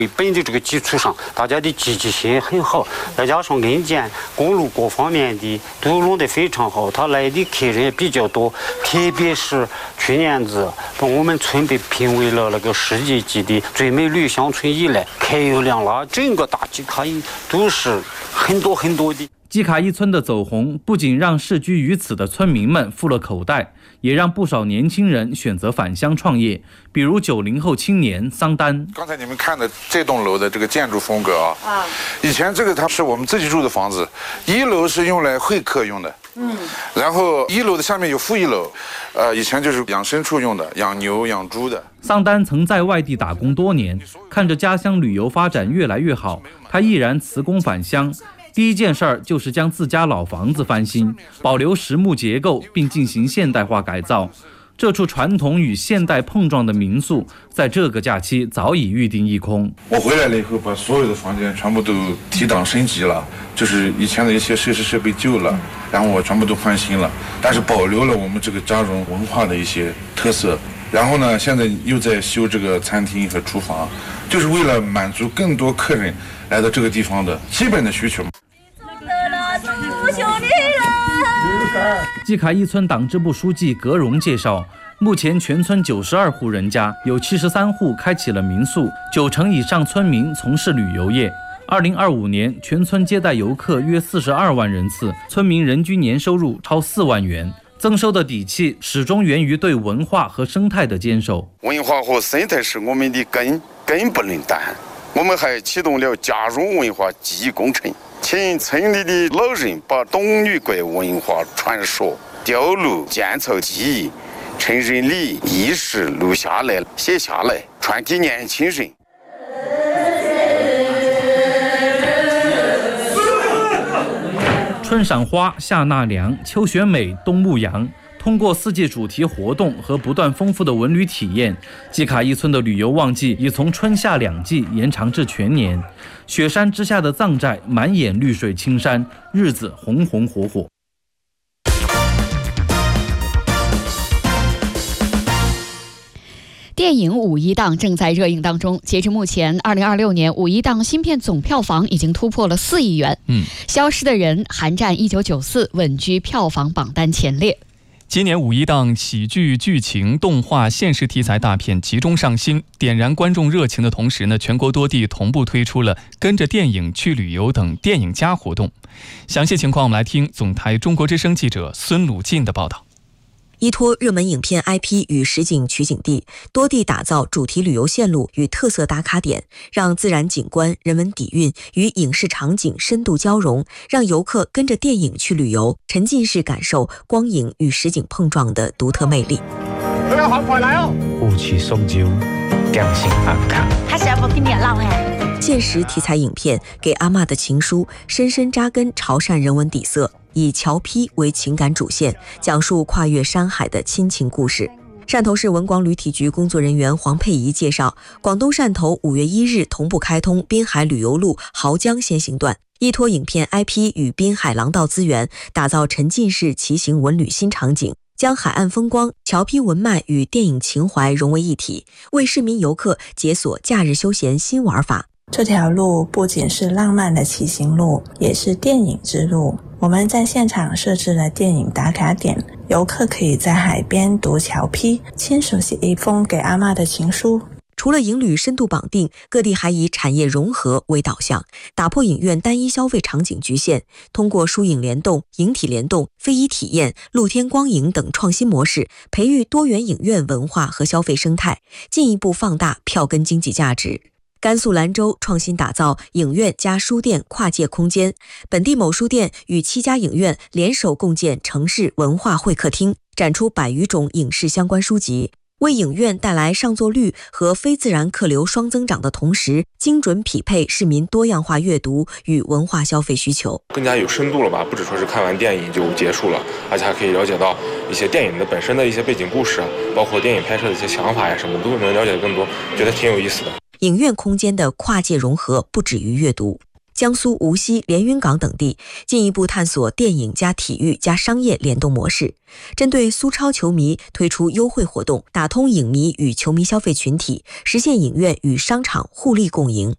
本的这个基础上，大家的积极性很好，再加上硬件、公路各方面的都弄得非常好，他来的客人也比较多。特别是去年子，把我们村被评为了那个世界级的最美旅乡村以来，客流量啦，整个大吉卡伊都是很多的。 基卡伊村的走红，不仅让世居于此的村民们富了口袋，也让不少年轻人选择返乡创业。比如90后青年桑丹。 刚才你们看的这栋楼的这个建筑风格啊，以前这个它是我们自己住的房子，1楼是用来会客用的，然后1楼的下面有负1楼，以前就是养牲畜用的，养牛养猪的。 桑丹曾在外地打工多年，看着家乡旅游发展越来越好，他毅然辞工返乡。第一件事儿就是将自家老房子翻新，保留实木结构，并进行现代化改造。这处传统与现代碰撞的民宿，在这个假期早已预定一空。 我回来了以后，把所有的房间全部都提档升级了，就是以前的一些设施设备旧了，然后我全部都换新了，但是保留了我们这个扎绒文化的一些特色。然后呢，现在又在修这个餐厅和厨房，就是为了满足更多客人来到这个地方的基本的需求。 基卡伊村党支部书记葛荣介绍，目前全村92户人家，有73户开启了民宿，9成以上村民从事旅游业。2025年，全村接待游客约42万人次，村民人均年收入超4万元。增收的底气始终源于对文化和生态的坚守。 文化和生态是我们的根不能断。我们还启动了加绒文化记忆工程，请村里的老人把董女国文化传说、雕路、建草技艺、成人礼仪式录下来、写下来，传给年轻人。 春赏花，夏纳凉，秋选美，冬牧羊。通过4季主题活动和不断丰富的文旅体验，基卡伊村的旅游旺季已从春夏2季延长至全年。雪山之下的藏寨满眼绿水青山，日子红红火火。 电影《五一档》正在热映当中。截至目前，2026年五一档新片总票房已经突破了4亿元。消失的人寒战1994稳居票房榜单前列。 今年五一档喜剧、剧情、动画、现实题材大片集中上新，点燃观众热情的同时呢，全国多地同步推出了跟着电影去旅游等电影加活动。详细情况我们来听总台中国之声记者孙鲁进的报道。 依托热门影片 IP 与实景取景地，多地打造主题旅游线路与特色打卡点，让自然景观、人文底蕴与影视场景深度交融，让游客跟着电影去旅游，沉浸式感受光影与实景碰撞的独特魅力。 佢有行牌嚟哦！雾气松焦，匠心暗卡。 他想不跟你唠现实题材影片《给阿嬷的情书》深深扎根潮汕人文底色，以侨批为情感主线，讲述跨越山海的亲情故事。汕头市文广旅体局工作人员黄佩仪介绍，广东汕头5月1日同步开通滨海旅游路濠江先行段，依托影片 IP 与滨海廊道资源，打造沉浸式骑行文旅新场景，将海岸风光、侨批文脉与电影情怀融为一体，为市民游客解锁假日休闲新玩法。 这条路不仅是浪漫的骑行路，也是电影之路。我们在现场设置了电影打卡点，游客可以在海边读侨批，亲手写一封给阿嬷的情书。 除了影旅深度绑定，各地还以产业融合为导向，打破影院单一消费场景局限，通过书影联动、影体联动、非遗体验、露天光影等创新模式，培育多元影院文化和消费生态，进一步放大票根经济价值。甘肃兰州创新打造影院加书店跨界空间，本地某书店与7家影院联手共建城市文化会客厅，展出100余种影视相关书籍，为影院带来上座率和非自然客流双增长的同时，精准匹配市民多样化阅读与文化消费需求， 更加有深度了吧？不只说是看完电影就结束了，而且还可以了解到一些电影的本身的一些背景故事，包括电影拍摄的一些想法呀什么，都能了解更多，觉得挺有意思的。 影院空间的跨界融合不止于阅读。江苏无锡、连云港等地进一步探索电影加体育加商业联动模式，针对苏超球迷推出优惠活动，打通影迷与球迷消费群体，实现影院与商场互利共赢。